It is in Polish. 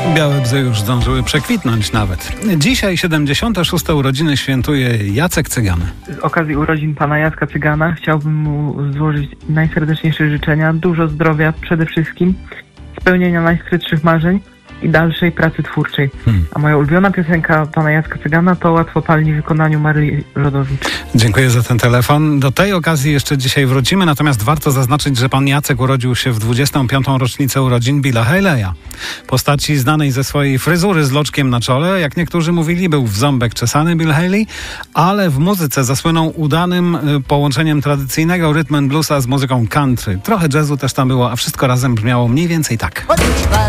Białe bzy już zdążyły przekwitnąć nawet. Dzisiaj 76. urodziny świętuje Jacek Cygan. Z okazji urodzin pana Jacka Cygana chciałbym mu złożyć najserdeczniejsze życzenia, dużo zdrowia przede wszystkim, spełnienia najskrytszych marzeń i dalszej pracy twórczej. A moja ulubiona piosenka pana Jacka Cygana to Łatwopalni w wykonaniu Maryi Rodowicz. Dziękuję za ten telefon. Do tej okazji jeszcze dzisiaj wrócimy, natomiast warto zaznaczyć, że pan Jacek urodził się w 25. rocznicę urodzin Billa Haley'a. Postaci znanej ze swojej fryzury z loczkiem na czole, jak niektórzy mówili, był w ząbek czesany Bill Haley, ale w muzyce zasłynął udanym połączeniem tradycyjnego rhythm and bluesa z muzyką country. Trochę jazzu też tam było, a wszystko razem brzmiało mniej więcej tak.